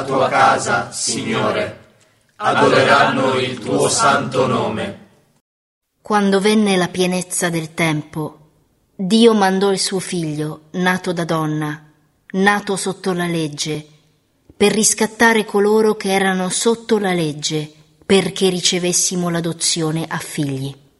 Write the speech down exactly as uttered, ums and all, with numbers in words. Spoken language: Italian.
tua casa, Signore, adoreranno il tuo santo nome. Quando venne la pienezza del tempo, Dio mandò il suo figlio, nato da donna, nato sotto la legge, per riscattare coloro che erano sotto la legge, perché ricevessimo l'adozione a figli.